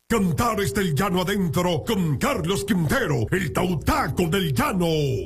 Cantares del Llano Adentro con Carlos Quintero, el Tautaco del Llano.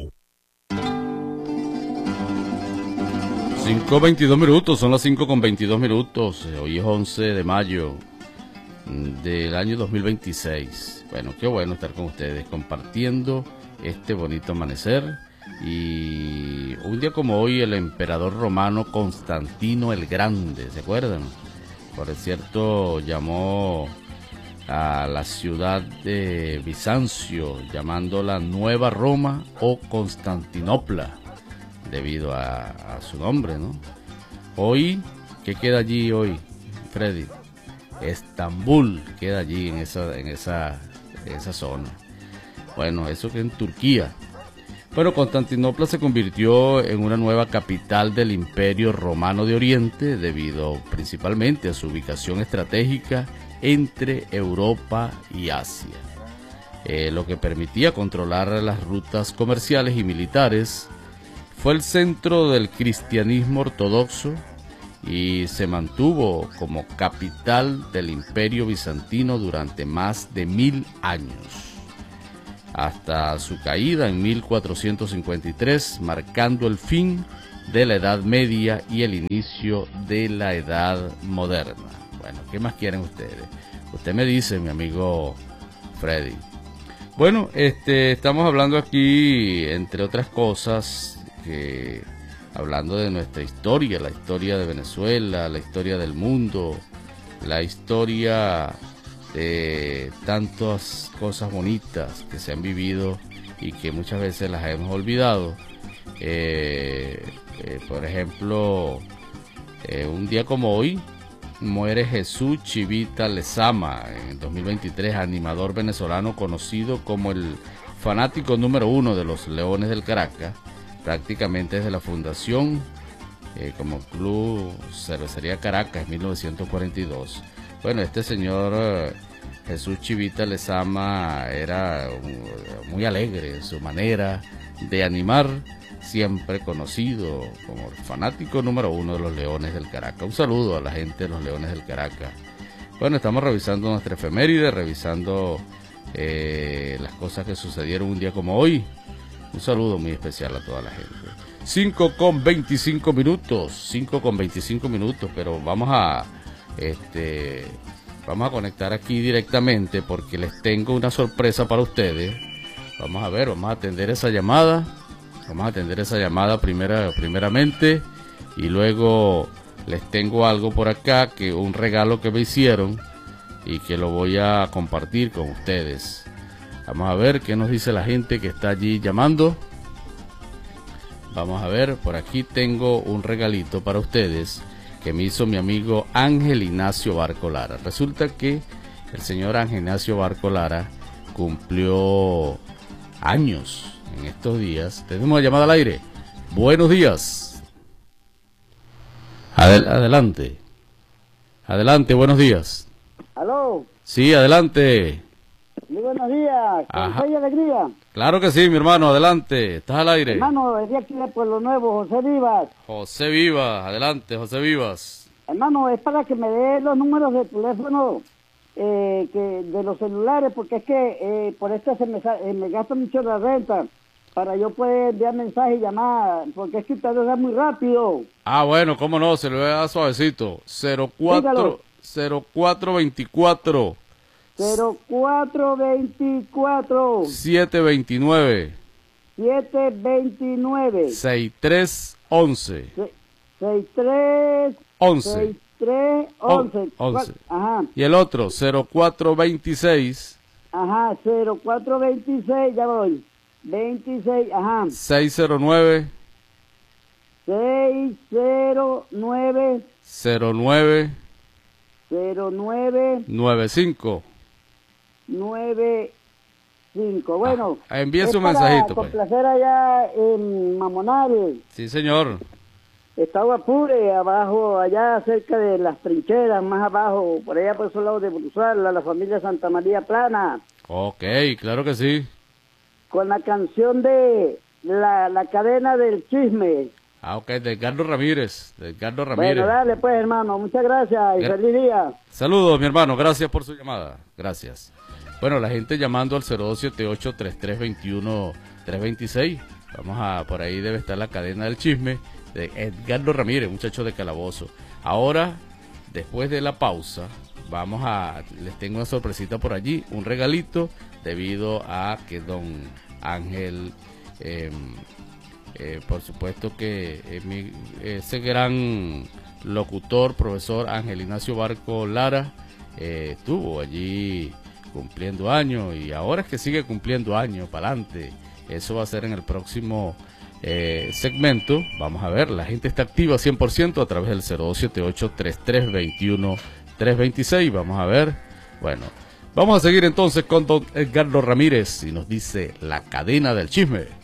5:22 minutos, son las 5:22 minutos. Hoy es 11 de mayo del año 2026. Bueno, qué bueno estar con ustedes compartiendo este bonito amanecer. Y un día como hoy, el emperador romano Constantino el Grande, ¿se acuerdan? Por cierto, llamó a la ciudad de Bizancio, llamándola Nueva Roma o Constantinopla, debido a su nombre, ¿no? Hoy, ¿qué queda allí hoy, Freddy? Estambul queda allí en esa zona. Bueno, eso que en Turquía. Bueno, Constantinopla se convirtió en una nueva capital del Imperio Romano de Oriente, debido principalmente a su ubicación estratégica entre Europa y Asia, lo que permitía controlar las rutas comerciales y militares. Fue el centro del cristianismo ortodoxo y se mantuvo como capital del Imperio Bizantino durante más de 1000 años, hasta su caída en 1453, marcando el fin de la Edad Media y el inicio de la Edad Moderna. Bueno, ¿qué más quieren ustedes? Usted me dice, mi amigo Freddy. Bueno, estamos hablando aquí, entre otras cosas, hablando de nuestra historia, la historia de Venezuela, la historia del mundo, la historia de tantas cosas bonitas que se han vivido y que muchas veces las hemos olvidado. Por ejemplo, un día como hoy muere Jesús Chivita Lezama, en 2023, animador venezolano conocido como el fanático número 1 de los Leones del Caracas, prácticamente desde la fundación como Club Cervecería Caracas en 1942. Bueno, este señor Jesús Chivita Lezama era muy alegre en su manera de animar, siempre conocido como el fanático número 1 de los Leones del Caracas. Un saludo a la gente de los Leones del Caracas. Bueno, estamos revisando nuestra efeméride, revisando las cosas que sucedieron un día como hoy. Un saludo muy especial a toda la gente. 5:25 minutos, 5:25 minutos, pero vamos a conectar aquí directamente porque les tengo una sorpresa para ustedes. Vamos a ver, vamos a atender esa llamada. Vamos a atender esa llamada primeramente, y luego les tengo algo por acá, un regalo que me hicieron y que lo voy a compartir con ustedes. Vamos a ver qué nos dice la gente que está allí llamando. Vamos a ver, por aquí tengo un regalito para ustedes que me hizo mi amigo Ángel Ignacio Barco Lara. Resulta que el señor Ángel Ignacio Barco Lara cumplió años en estos días. Tenemos una llamada al aire. Buenos días. Adelante. Adelante, buenos días. ¿Aló? Sí, adelante. Muy buenos días. Ajá. ¿Soy alegría? Claro que sí, mi hermano, adelante. Estás al aire. Hermano, es de aquí de Pueblo Nuevo, José Vivas. José Vivas, adelante, José Vivas. Hermano, es para que me dé los números de teléfono de los celulares, porque es que por esto me gasta mucho la renta, para yo poder enviar mensajes y llamar, porque es que usted lo da muy rápido. Ah, bueno, cómo no, se lo voy a dar suavecito. 0424 0424 729 729 6311 6311 11. Ajá. Y el otro 0426 Ajá, 0426, ya voy. 26, ajá. 609 609 09 09 95. 95. Bueno, envíe su para mensajito, pues. complacer allá en Mamonares. Sí, señor. Estaba Apure, abajo, allá cerca de las trincheras, más abajo, por allá por esos lados de Bruselas, la familia Santa María Plana. Ok, claro que sí. Con la canción de la cadena del chisme. Ah, ok, de Edgardo Ramírez. Bueno, dale pues, hermano. Muchas gracias y feliz día. Saludos, mi hermano. Gracias por su llamada. Gracias. Bueno, la gente llamando al 0278-3321-326. Vamos a, por ahí debe estar la cadena del chisme de Edgardo Ramírez, muchacho de Calabozo. Ahora, después de la pausa, les tengo una sorpresita por allí, un regalito, debido a que don Ángel, por supuesto que ese gran locutor, profesor Ángel Ignacio Barco Lara, estuvo allí cumpliendo años y ahora es que sigue cumpliendo años, para adelante. Eso va a ser en el próximo segmento. Vamos a ver, la gente está activa 100% a través del 0278-3321-326. Vamos a ver. Bueno, vamos a seguir entonces con don Edgardo Ramírez y nos dice la cadena del chisme.